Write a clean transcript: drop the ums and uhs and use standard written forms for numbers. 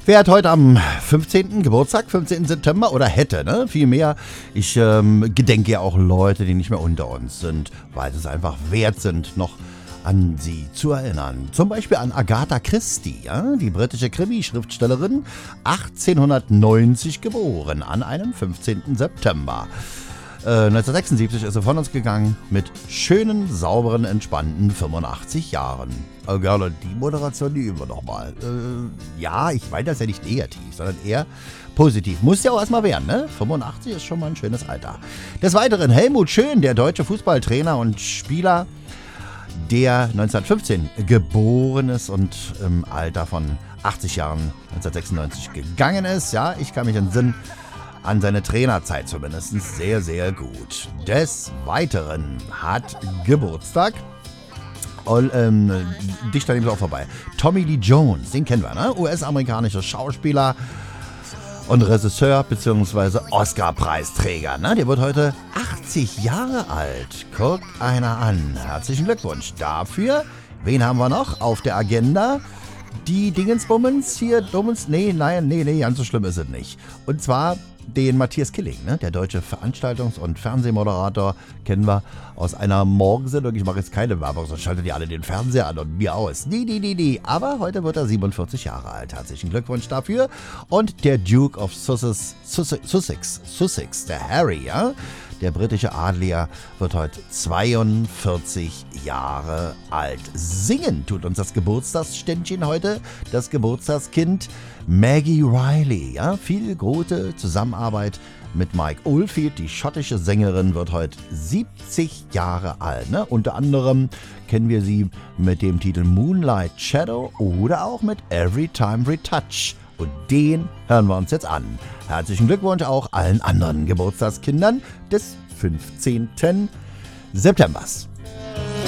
Wer hat heute am 15. Geburtstag, 15. September oder hätte, ne? Vielmehr, ich gedenke ja auch Leute, die nicht mehr unter uns sind, weil es einfach wert sind, noch an sie zu erinnern. Zum Beispiel an Agatha Christie, ja? Die britische Krimi-Schriftstellerin, 1890 geboren, an einem 15. September. 1976 ist sie von uns gegangen mit schönen, sauberen, entspannten 85 Jahren. Gerne, die Moderation, die üben wir nochmal. Ja, ich meine das ja nicht negativ, sondern eher positiv. Muss ja auch erstmal werden, ne? 85 ist schon mal ein schönes Alter. Des Weiteren Helmut Schön, der deutsche Fußballtrainer und Spieler, der 1915 geboren ist und im Alter von 80 Jahren 1996 gegangen ist. Ja, ich kann mich entsinnen an seine Trainerzeit zumindest sehr, sehr gut. Des Weiteren hat Geburtstag, dicht an ihm ist auch vorbei, Tommy Lee Jones, den kennen wir, ne? US-amerikanischer Schauspieler und Regisseur bzw. Oscar-Preisträger, ne? Der wird heute 80 Jahre alt. Guckt einer an. Herzlichen Glückwunsch dafür. Wen haben wir noch auf der Agenda? Die Dingensbummens hier, nee, ganz so schlimm ist es nicht. Und zwar den Matthias Killing, ne? Der deutsche Veranstaltungs- und Fernsehmoderator, kennen wir aus einer Morgensendung. Ich mache jetzt keine Werbung, sonst schaltet ihr alle den Fernseher an und mir aus. Nee. Aber heute wird er 47 Jahre alt. Herzlichen Glückwunsch dafür. Und der Duke of Sussex, der Harry, ja? Der britische Adliger wird heute 42 Jahre alt. Singen tut uns das Geburtstagsständchen heute, das Geburtstagskind Maggie Reilly. Ja? Viel gute Zusammenarbeit mit Mike Oldfield. Die schottische Sängerin wird heute 70 Jahre alt. Ne? Unter anderem kennen wir sie mit dem Titel Moonlight Shadow oder auch mit Every Time We Touch. Und den hören wir uns jetzt an. Herzlichen Glückwunsch auch allen anderen Geburtstagskindern des 15. Septembers.